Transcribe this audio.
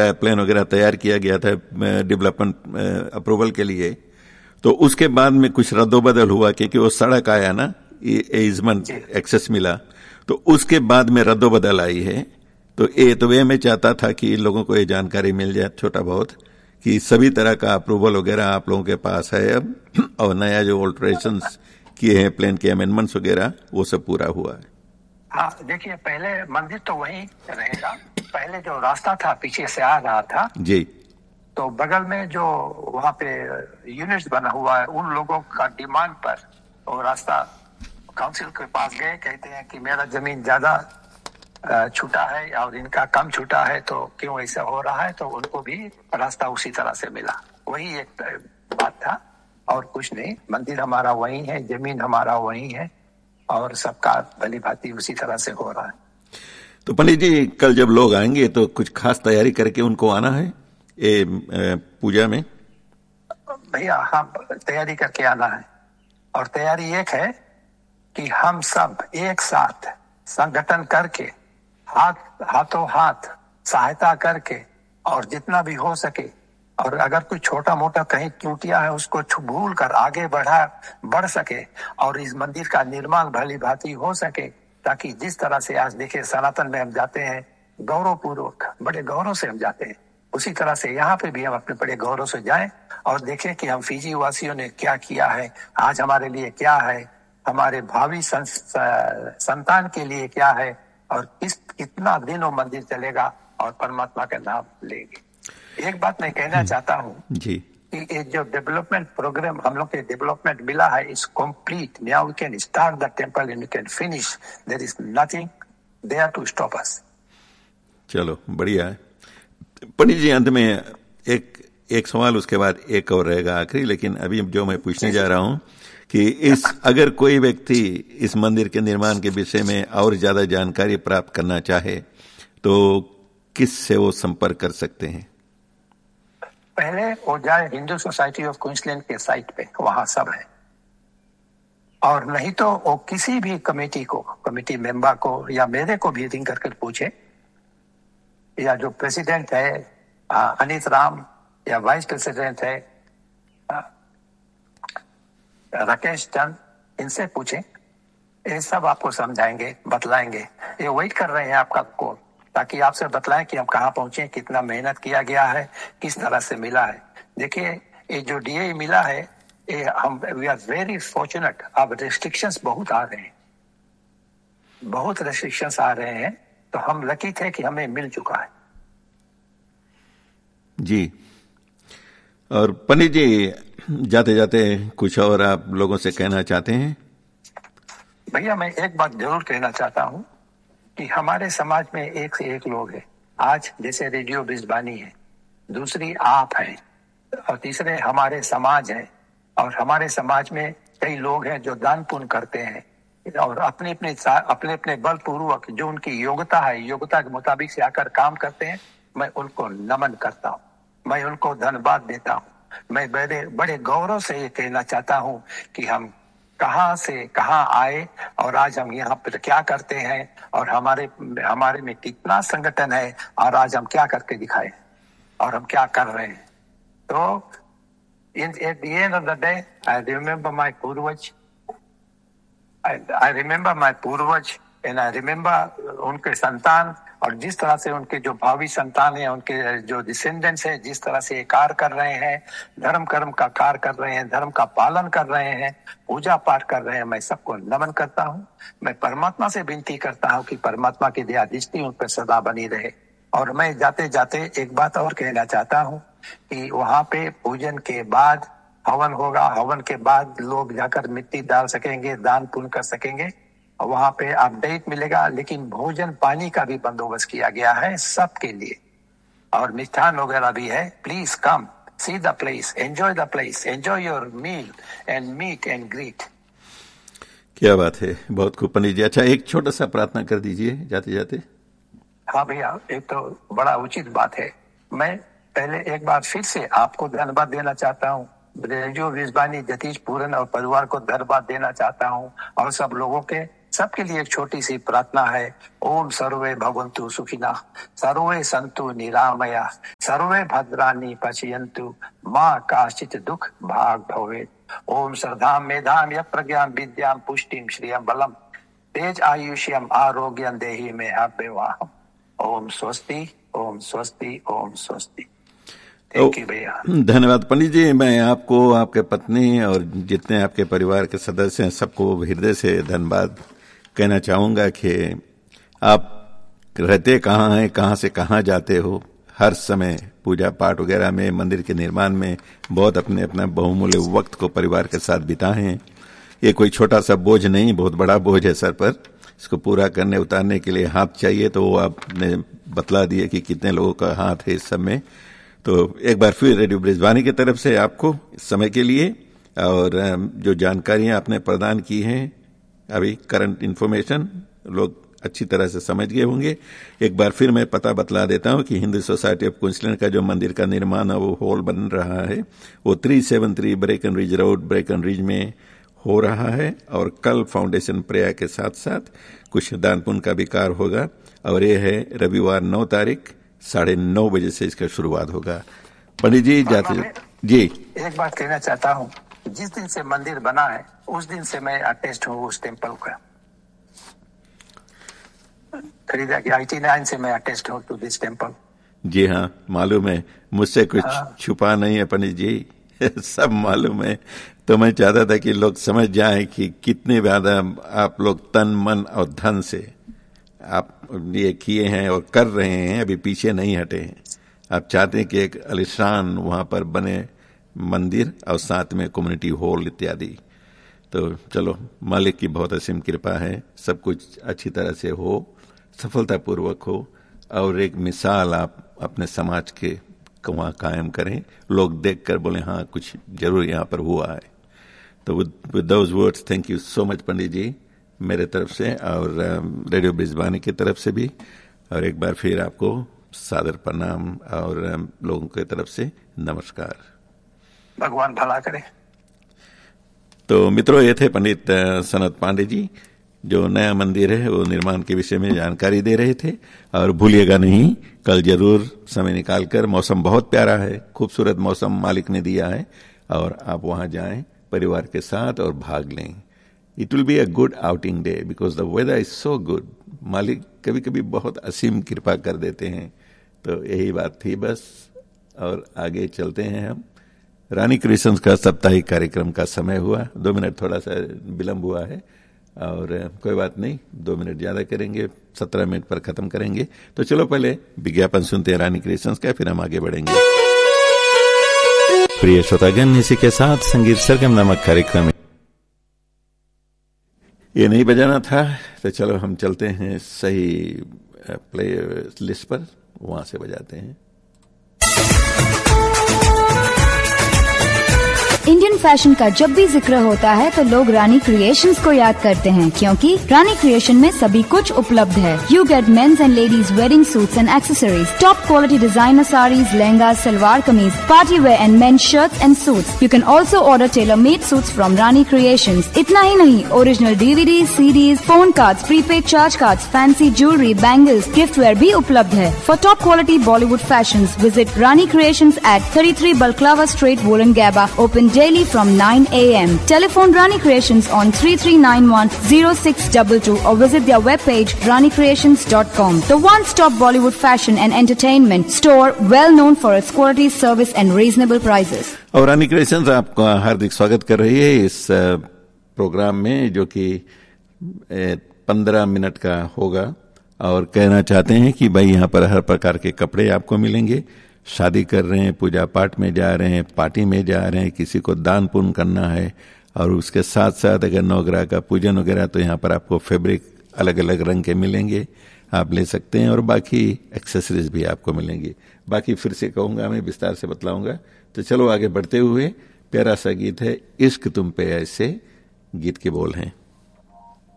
सारा प्लान वगैरह तैयार किया गया था डेवलपमेंट अप्रूवल के लिए, तो उसके बाद में कुछ रद्दोबदल हुआ क्योंकि वो सड़क आया ना, ईजमेंट एक्सेस मिला, तो उसके बाद में रद्दोबदल आई है। तो ये मैं चाहता था कि लोगों को ये जानकारी मिल जाए छोटा बहुत, कि सभी तरह का अप्रूवल वगैरह आप लोगों के पास है अब, और नया जो ऑल्टरेशंस किए हैं प्लान के अमेंडमेंट्स वगैरह वो सब पूरा हुआ है। हाँ, देखिए पहले मंदिर तो वहीं रहेगा, पहले जो रास्ता था पीछे से आ रहा था जी, तो बगल में जो वहाँ पे यूनिट्स बना हुआ है उन लोगों का डिमांड पर वो रास्ता काउंसिल के पास गए, कहते हैं कि मेरा जमीन ज्यादा छूटा है और इनका कम छूटा है, तो क्यों ऐसा हो रहा है, तो उनको भी रास्ता उसी तरह से मिला। वही एक बात था और कुछ नहीं। मंदिर हमारा वही है, जमीन हमारा वही है और सबका भली भांति उसी तरह से हो रहा है। तो पंडित जी कल जब लोग आएंगे तो कुछ खास तैयारी करके उनको आना है ये पूजा में? भैया हम तैयारी करके आना है, और तैयारी एक है कि हम सब एक साथ संगठन करके हाथों हाथ सहायता करके और जितना भी हो सके, और अगर कोई छोटा मोटा कहीं त्रुटियां है उसको भूल कर आगे बढ़ सके और इस मंदिर का निर्माण भली भांति हो सके, ताकि जिस तरह से आज देखिए सनातन में हम जाते हैं गौरवपूर्वक, बड़े गौरव से हम जाते हैं, उसी तरह से यहाँ पे भी हम अपने बड़े गौरव से जाएं और देखें कि हम फिजी वासियों ने क्या किया है, आज हमारे लिए क्या है, हमारे भावी संतान के लिए क्या है, और कितना दिन वो मंदिर चलेगा और परमात्मा का नाम लेंगे। एक बात मैं कहना चाहता हूँ जी, कि ये जो डेवलपमेंट प्रोग्राम हम लोग के डेवलपमेंट मिला है is complete. Now we can start the temple and we can finish, there is nothing there to stop us. चलो बढ़िया है। पंडित जी अंत में एक सवाल, उसके बाद एक और रहेगा आखिरी, लेकिन अभी जो मैं पूछने जा रहा हूँ कि अगर कोई व्यक्ति इस मंदिर के निर्माण के विषय में और ज्यादा जानकारी प्राप्त करना चाहे तो किस से वो संपर्क कर सकते हैं? पहले वो जाए हिंदू सोसाइटी ऑफ क्वींसलैंड के साइट पे, वहां सब है, और नहीं तो वो किसी भी कमेटी मेंबर को या मेरे को भी रिंग करके पूछे, या जो प्रेसिडेंट है अनित राम, या वाइस प्रेसिडेंट है राकेश चंद, इनसे पूछें, ये सब आपको समझाएंगे, बतलाएंगे। ये वेट कर रहे हैं आपका कॉल, ताकि आपसे बतलाएं कि हम कहाँ पहुंचे, कितना मेहनत किया गया है, किस तरह से मिला है। देखिए ये जो डीए मिला है, ये हम वी आर वेरी फॉर्चुनेट। अब रेस्ट्रिक्शंस बहुत आ रहे हैं, बहुत रेस्ट्रिक्शंस आ रहे हैं, तो हम लकी थे कि हमें मिल चुका है। जी, और पंडित जी जाते जाते कुछ और आप लोगों से कहना चाहते हैं? भैया मैं एक बात जरूर कहना चाहता हूँ कि हमारे समाज में एक से एक लोग हैं। आज जैसे रेडियो बिजबानी है, दूसरी आप हैं, और तीसरे हमारे समाज है, और हमारे समाज में कई लोग हैं जो दान पुण्य करते हैं और अपने अपने बलपूर्वक जो उनकी योग्यता है, योग्यता के मुताबिक से आकर काम करते हैं। मैं उनको नमन करता हूँ, मैं उनको धन्यवाद देता हूँ। मैं बड़े गौरव से ये कहना चाहता हूँ कि हम कहाँ से कहाँ आए और आज हम यहाँ पर क्या करते हैं, और हमारे में कितना संगठन है, और आज हम क्या करके दिखाए और हम क्या कर रहे हैं। तो at the end of the day, I remember my पूर्वज, I remember my पूर्वज and I remember उनके संतान, और जिस तरह से उनके जो भावी संतान है, उनके जो डिसेंडेंट्स है, जिस तरह से कार्य कर रहे हैं, धर्म कर्म का कार्य कर रहे हैं, धर्म का पालन कर रहे हैं, पूजा पाठ कर रहे हैं, मैं सबको नमन करता हूँ। मैं परमात्मा से विनती करता हूँ कि परमात्मा की दया दृष्टि उन पर सदा बनी रहे। और मैं जाते जाते एक बात और कहना चाहता हूँ कि वहाँ पे पूजन के बाद हवन होगा, हवन के बाद लोग जाकर मिट्टी डाल सकेंगे, दान पुण्य कर सकेंगे, वहां पे अपडेट मिलेगा। लेकिन भोजन पानी का भी बंदोबस्त किया गया है सबके लिए, और मिष्ठान वगैरह भी है। Please come, see the place, enjoy the place, enjoy your meal and meet and greet. क्या बात है, बहुत खूब पंडित जी। अच्छा एक छोटा सा प्रार्थना कर दीजिए जाते जाते। हाँ भैया, एक तो बड़ा उचित बात है। मैं पहले एक बार फिर से आपको धन्यवाद देना चाहता हूँ, रेडियो विजबानी जतीश पूरन और परिवार को धन्यवाद देना चाहता हूँ, और सब लोगों के सबके लिए एक छोटी सी प्रार्थना है। ओम सर्वे भगवन्तु सुखिनः, सर्वे सन्तु निरामया, सर्वे भद्राणि पश्यन्तु, मां काचित् दुख भाग भवेत्। ओम श्रद्धां मेधां यः प्रज्ञां विद्यां पुष्टिं श्रियं बलम् तेज आयुष्यम आरोग्यं देहि मे अभ्यवाहम्। ओम स्वस्ति, ओम स्वस्ति, ओम स्वस्ति। थैंक यू भैया। धन्यवाद पंडित जी। मैं आपको, आपके पत्नी और जितने आपके परिवार के सदस्य हैं सबको हृदय से धन्यवाद कहना चाहूंगा कि आप रहते कहाँ हैं, कहाँ से कहाँ जाते हो, हर समय पूजा पाठ वगैरह में, मंदिर के निर्माण में बहुत अपना बहुमूल्य वक्त को परिवार के साथ बिताए हैं। ये कोई छोटा सा बोझ नहीं, बहुत बड़ा बोझ है सर पर। इसको पूरा करने उतारने के लिए हाथ चाहिए, तो वो आपने बतला दिया कि कितने लोगों का हाथ है इस समय। तो एक बार फिर रेडियो ब्रिजवानी की तरफ से आपको इस समय के लिए और जो जानकारियां आपने प्रदान की हैं, अभी करंट इन्फॉर्मेशन लोग अच्छी तरह से समझ गए होंगे। एक बार फिर मैं पता बतला देता हूं कि हिंदू सोसाइटी ऑफ क्वींसलैंड का जो मंदिर का निर्माण है वो हॉल बन रहा है, वो 373 ब्रेकन रिज रोड, ब्रेकन रिज में हो रहा है। और कल फाउंडेशन प्रेयर के साथ साथ कुछ दान पुण्य का भी कार्य होगा, और ये है रविवार 9 तारीख 9:30 बजे से इसका शुरुआत होगा। पंडित जी जाते जी एक बात कहना चाहता हूँ, जिस दिन से मंदिर बना है उस दिन से मैं अटैच्ड हूँ उस टेम्पल का। खरीदा कि 89 से मैं अटैच्ड हूँ टू दिस टेम्पल। जी हाँ, मालूम है, मुझसे कुछ छुपा नहीं है पंडित जी, सब मालूम है। तो मैं चाहता था कि लोग समझ जाएं कि कितने ज्यादा आप लोग तन मन और धन से आप ये किए हैं और कर रहे हैं, अभी पीछे नहीं हटे हैं। आप चाहते हैं कि एक आलीशान वहां पर बने मंदिर और साथ में कम्युनिटी हॉल इत्यादि। तो चलो, मालिक की बहुत असीम कृपा है, सब कुछ अच्छी तरह से हो, सफलतापूर्वक हो, और एक मिसाल आप अपने समाज के वहां कायम करें, लोग देखकर बोले हाँ कुछ जरूर यहाँ पर हुआ है। तो with those words, thank you so much पंडित जी, मेरे तरफ से और रेडियो ब्रिजवानी की तरफ से भी, और एक बार फिर आपको सादर प्रणाम और लोगों की तरफ से नमस्कार। भगवान भला करे। तो मित्रों, ये थे पंडित सनत पांडे जी, जो नया मंदिर है वो निर्माण के विषय में जानकारी दे रहे थे। और भूलिएगा नहीं, कल जरूर समय निकालकर, मौसम बहुत प्यारा है, खूबसूरत मौसम मालिक ने दिया है, और आप वहां जाएं परिवार के साथ और भाग लें। It will be a good outing day because the weather is so good. मालिक कभी कभी बहुत असीम कृपा कर देते हैं। तो यही बात थी बस, और आगे चलते हैं हम। रानी क्रिएशंस का साप्ताहिक कार्यक्रम का समय हुआ, 2 मिनट थोड़ा सा विलंब हुआ है, और कोई बात नहीं, 2 मिनट ज्यादा करेंगे, 17 मिनट पर खत्म करेंगे। तो चलो पहले विज्ञापन सुनते हैं रानी क्रिएशंस का, फिर हम आगे बढ़ेंगे। प्रिय श्रोतागण, इसी के साथ संगीत सरगम नामक कार्यक्रम ये नहीं बजाना था, तो चलो हम चलते हैं सही प्ले लिस्ट पर, वहां से बजाते हैं। इंडियन फैशन का जब भी जिक्र होता है तो लोग रानी क्रिएशंस को याद करते हैं, क्योंकि रानी क्रिएशन में सभी कुछ उपलब्ध है। You get mains and ladies wedding suits and accessories, top quality designer saris, lehenga, salwar kameez, party wear and mains shirts and suits. You can also order tailor made suits from Rani creations. इतना ही नहीं, original DVD, CDs, phone cards, prepaid charge cards, fancy jewellery, bangles, gift where भी उपलब्ध है। For top quality Bollywood fashions, visit Rani creations eight 33 Balaclava Street, Wollongabba, open daily from 9 a.m. Telephone Rani Creations on 3391-0622 or visit their webpage ranicreations.com. The one-stop Bollywood fashion and entertainment store, well known for its quality, service and reasonable prices. और रानी creations आपका हार्दिक स्वागत कर रही है इस programme में, जो कि 15 मिनट का होगा, और कहना चाहते हैं कि भाई यहाँ पर हर प्रकार के कपड़े आपको मिलेंगे। शादी कर रहे हैं, पूजा पाठ में जा रहे हैं, पार्टी में जा रहे हैं, किसी को दान पुण्य करना है, और उसके साथ साथ अगर नवग्रह का पूजन वगैरह, तो यहाँ पर आपको फैब्रिक अलग अलग रंग के मिलेंगे, आप ले सकते हैं, और बाकी एक्सेसरीज भी आपको मिलेंगी। बाकी फिर से कहूंगा, मैं विस्तार से बतलाऊंगा। तो चलो आगे बढ़ते हुए, प्यारा सा गीत है इश्क तुम पे ऐसे, गीत के बोल हैं।